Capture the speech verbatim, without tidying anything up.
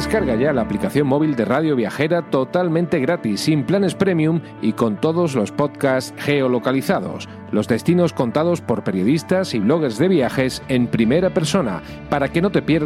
Descarga ya la aplicación móvil de Radio Viajera totalmente gratis, sin planes premium y con todos los podcasts geolocalizados, los destinos contados por periodistas y bloggers de viajes en primera persona, para que no te pierdas